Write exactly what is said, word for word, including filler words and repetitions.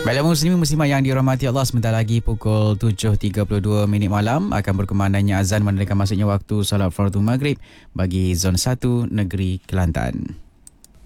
Baiklah muslimin muslimat yang dirahmati Allah, sebentar lagi pukul tujuh tiga puluh dua minit malam akan berkumandangnya azan menandakan masuknya waktu solat fardu maghrib bagi zon satu negeri Kelantan.